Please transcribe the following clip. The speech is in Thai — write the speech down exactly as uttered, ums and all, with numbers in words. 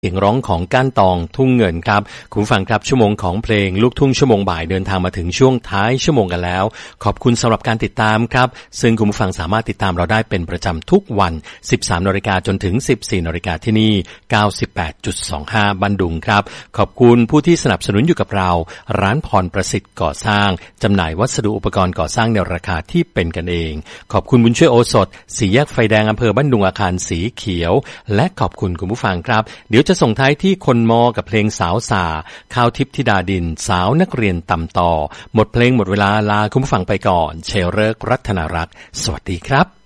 เสียงร้องของก้านตองทุ่งเงินครับคุณฟังครับชั่วโมงของเพลงลูกทุ่งชั่วโมงบ่ายเดินทางมาถึงช่วงท้ายชั่วโมงกันแล้วขอบคุณสำหรับการติดตามครับซึ่งคุณผู้ฟังสามารถติดตามเราได้เป็นประจำทุกวัน สิบสาม นาฬิกาจนถึง สิบสี่ นาฬิกาที่นี่ เก้าสิบแปดจุดสองห้า บันดุงครับขอบคุณผู้ที่สนับสนุนอยู่กับเราร้านพรประสิทธิ์ก่อสร้างจำหน่ายวัสดุอุปกรณ์ก่อสร้างในราคาที่เป็นกันเองขอบคุณบุญช่วยโอสถสี่แยกไฟแดงอำเภอบ้านดุงอาคารสีเขียวและขอบคุณคุณผู้ฟังครับเดี๋ยวจะส่งท้ายที่คนมอกับเพลงสาวสาข้าวทิพย์ธิดาดินสาวนักเรียนตำต่อหมดเพลงหมดเวลาลาคุณผู้ฟังไปก่อนเชลเลิกรัตนรักษ์สวัสดีครับ